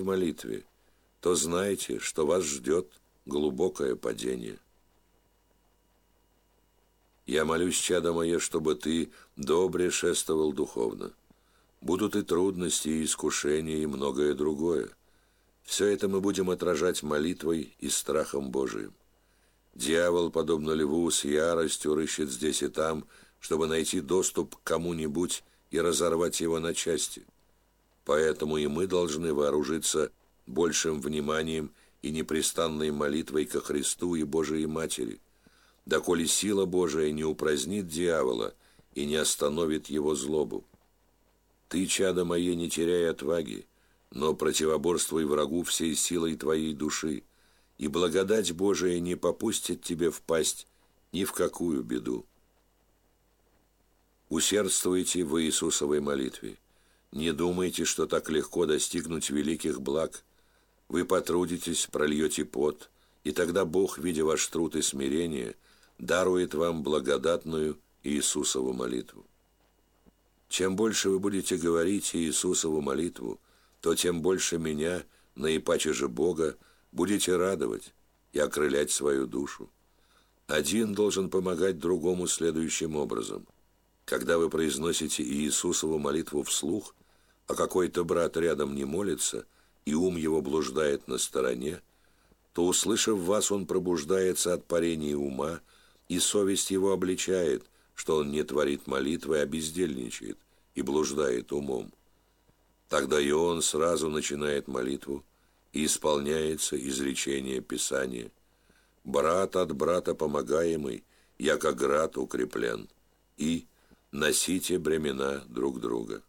молитве, то знайте, что вас ждет глубокое падение. Я молюсь, чадо мое, чтобы ты добре шествовал духовно. Будут и трудности, и искушения, и многое другое. Все это мы будем отражать молитвой и страхом Божиим. Дьявол, подобно льву, с яростью рыщет здесь и там, чтобы найти доступ к кому-нибудь и разорвать его на части. Поэтому и мы должны вооружиться большим вниманием и непрестанной молитвой ко Христу и Божией Матери, доколе сила Божия не упразднит дьявола и не остановит его злобу. Ты, чадо мое, не теряй отваги, но противоборствуй врагу всей силой твоей души, и благодать Божия не попустит тебе впасть ни в какую беду. Усердствуйте в Иисусовой молитве. Не думайте, что так легко достигнуть великих благ. Вы потрудитесь, прольете пот, и тогда Бог, видя ваш труд и смирение, дарует вам благодатную Иисусову молитву. Чем больше вы будете говорить Иисусову молитву, то тем больше меня, наипаче же Бога, будете радовать и окрылять свою душу. Один должен помогать другому следующим образом. Когда вы произносите Иисусову молитву вслух, а какой-то брат рядом не молится, и ум его блуждает на стороне, то, услышав вас, он пробуждается от парения ума, и совесть его обличает, что он не творит молитвы, а бездельничает и блуждает умом. Тогда и он сразу начинает молитву, и исполняется изречение Писания: «Брат от брата помогаемый, яко град укреплен», и «носите бремена друг друга».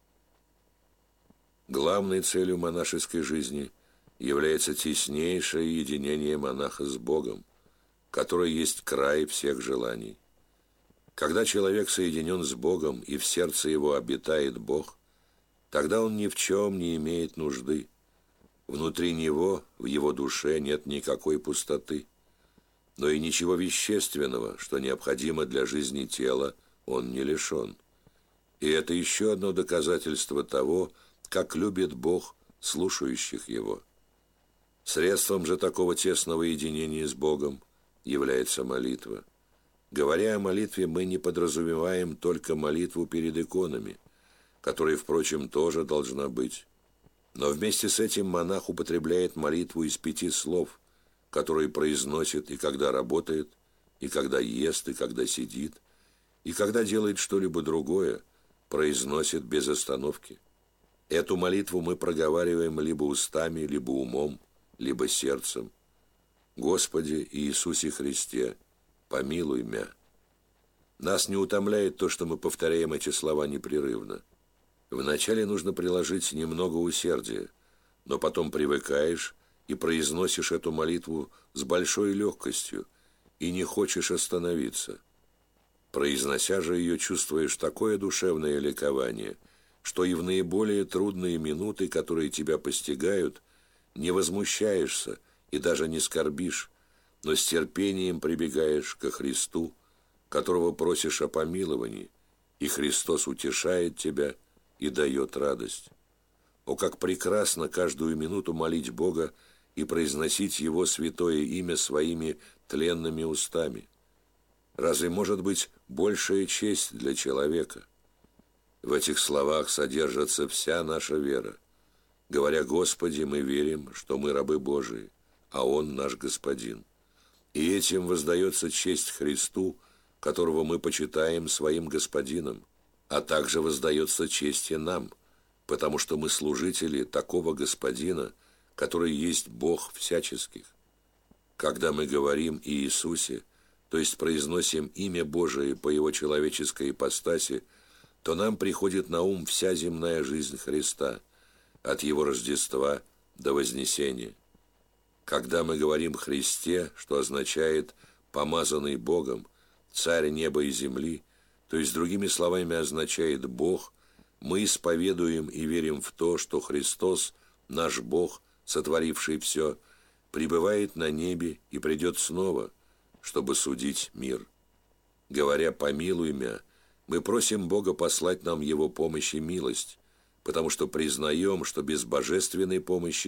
Главной целью монашеской жизни является теснейшее единение монаха с Богом, которое есть край всех желаний. Когда человек соединен с Богом и в сердце его обитает Бог, тогда он ни в чем не имеет нужды. Внутри него, в его душе, нет никакой пустоты, но и ничего вещественного, что необходимо для жизни тела, он не лишен. И это еще одно доказательство того, как любит Бог слушающих Его. Средством же такого тесного единения с Богом является молитва. Говоря о молитве, мы не подразумеваем только молитву перед иконами, которая, впрочем, тоже должна быть. Но вместе с этим монах употребляет молитву из 5 слов, которые произносит и когда работает, и когда ест, и когда сидит, и когда делает что-либо другое, произносит без остановки. Эту молитву мы проговариваем либо устами, либо умом, либо сердцем. «Господи Иисусе Христе, помилуй мя». Нас не утомляет то, что мы повторяем эти слова непрерывно. Вначале нужно приложить немного усердия, но потом привыкаешь и произносишь эту молитву с большой легкостью и не хочешь остановиться. Произнося же ее, чувствуешь такое душевное ликование, что и в наиболее трудные минуты, которые тебя постигают, не возмущаешься и даже не скорбишь, но с терпением прибегаешь ко Христу, которого просишь о помиловании, и Христос утешает тебя и дает радость. О, как прекрасно каждую минуту молить Бога и произносить Его святое имя своими тленными устами! Разве может быть большая честь для человека? В этих словах содержится вся наша вера. Говоря «Господи», мы верим, что мы рабы Божии, а Он наш Господин. И этим воздается честь Христу, которого мы почитаем своим Господином, а также воздается честь и нам, потому что мы служители такого Господина, который есть Бог всяческих. Когда мы говорим о Иисусе, то есть произносим имя Божие по Его человеческой ипостаси, то нам приходит на ум вся земная жизнь Христа, от Его Рождества до Вознесения. Когда мы говорим «Христе», что означает «помазанный Богом», «Царь неба и земли», то есть, другими словами, означает «Бог», мы исповедуем и верим в то, что Христос, наш Бог, сотворивший все, пребывает на небе и придет снова, чтобы судить мир. Говоря «помилуй мя», мы просим Бога послать нам Его помощь и милость, потому что признаем, что без божественной помощи